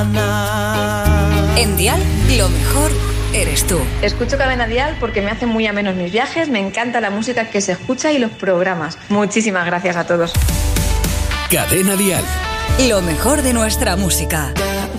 En Dial, lo mejor eres tú. Escucho Cadena Dial porque me hacen muy amenos mis viajes, me encanta la música que se escucha y los programas. Muchísimas gracias a todos. Cadena Dial. Lo mejor de nuestra música.